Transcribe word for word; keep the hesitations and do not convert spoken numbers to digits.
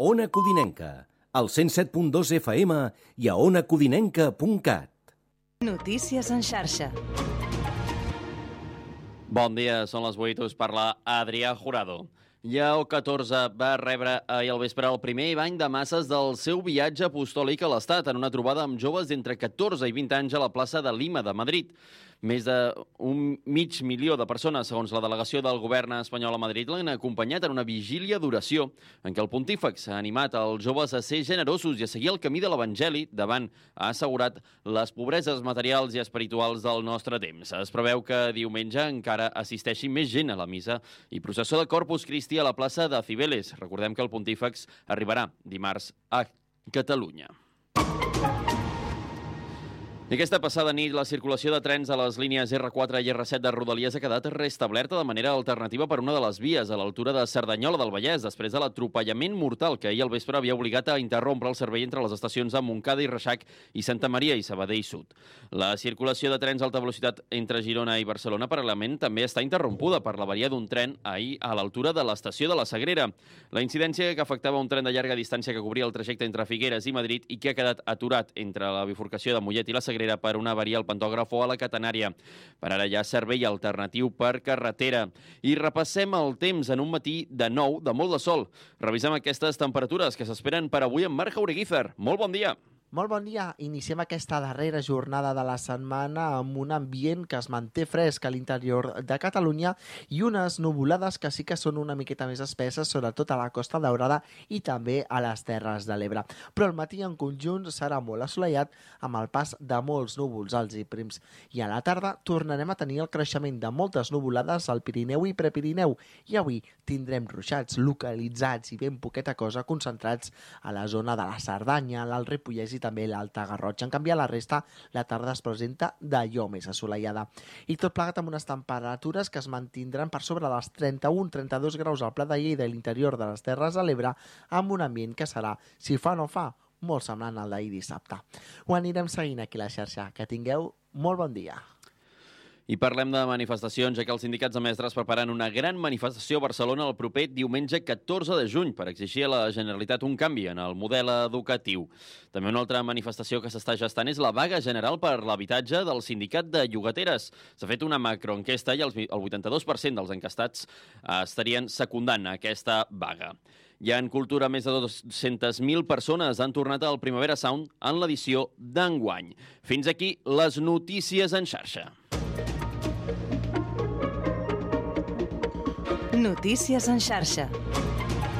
Ona Codinenca, al cent set punt dos F M i a ona codinenca punt cat. Notícies en xarxa. Bon dia, són les vuit, us parla Adrià Jurado. Lleó catorze va rebre ahir al vespre el primer bany de masses del seu viatge apostòlic a l'Estat en una trobada amb joves d'entre catorze i vint anys a la plaça de Lima de Madrid. Més d'un mig milió de persones, segons la delegació del govern espanyol a Madrid, l'han acompanyat en una vigília d'oració en què el pontífex ha animat els joves a ser generosos i a seguir el camí de l'Evangeli davant, ha assegurat, les pobreses materials i espirituals del nostre temps. Es preveu que diumenge encara assisteixi més gent a la missa i processó de Corpus Christi a la plaça de Cibeles. Recordem que el pontífex arribarà dimarts a Catalunya. I aquesta passada nit, la circulació de trens a les línies erre quatre i erre set de Rodalies ha quedat restablerta de manera alternativa per una de les vies a l'altura de Cerdanyola del Vallès, després de l'atropellament mortal que ahir al vespre havia obligat a interrompre el servei entre les estacions de Montcada i Reixac i Santa Maria i Sabadell Sud. La circulació de trens a alta velocitat entre Girona i Barcelona, paral·lelament, també està interrompuda per l'avaria d'un tren ahir a l'altura de l'estació de la Sagrera. La incidència que afectava un tren de llarga distància que cobria el trajecte entre Figueres i Madrid i que ha quedat aturat entre la bifurcació de Mollet i la Sagrera per una avaria al pantògraf o a la catenària. Per ara hi ha servei alternatiu per carretera. I repassem el temps en un matí de nou, de molt de sol. Revisem aquestes temperatures que s'esperen per avui amb Marc Jaureguízar. Molt bon dia! Molt bon dia. Iniciem aquesta darrera jornada de la setmana amb un ambient que es manté fresc a l'interior de Catalunya i unes nuvolades que sí que són una miqueta més espesses, sobretot a la Costa Daurada i també a les Terres de l'Ebre. Però el matí en conjunt serà molt assolellat amb el pas de molts núvols alts i prims. I a la tarda tornarem a tenir el creixement de moltes nuvolades al Pirineu i Prepirineu. I avui tindrem ruixats localitzats i ben poqueta cosa concentrats a la zona de la Cerdanya, l'Alt Ripollès i també l'Alta Garrotxa. En canvi, a la resta, la tarda es presenta d'allò més assolellada. I tot plegat amb unes temperatures que es mantindran per sobre dels trenta-un a trenta-dos graus al Pla de Lleida i l'interior de les Terres de l'Ebre, amb un ambient que serà, si fa o no fa, molt semblant al d'ahir dissabte. Ho anirem seguint aquí a la xarxa. Que tingueu molt bon dia. I parlem de manifestacions, ja que els sindicats de mestres preparen una gran manifestació a Barcelona el proper diumenge catorze de juny per exigir a la Generalitat un canvi en el model educatiu. També una altra manifestació que s'està gestant és la vaga general per l'habitatge del sindicat de llogateres. S'ha fet una macroenquesta i el vuitanta-dos per cent dels encastats estarien secundant aquesta vaga. I en cultura, més de dues-centes mil persones han tornat al Primavera Sound en l'edició d'enguany. Fins aquí les notícies en xarxa. Notícies en xarxa.